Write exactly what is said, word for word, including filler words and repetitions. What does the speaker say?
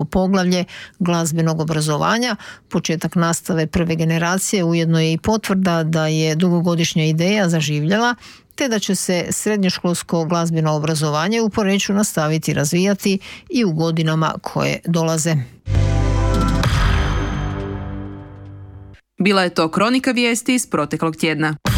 poglavlje glazbenog obrazovanja. Početak nastave prve generacije ujedno je i potvrda da je dugogodišnja ideja zaživjela, te da će se srednjoškolsko glazbeno obrazovanje u Poreču nastaviti razvijati i u godinama koje dolaze. Bila je to kronika vijesti iz proteklog tjedna.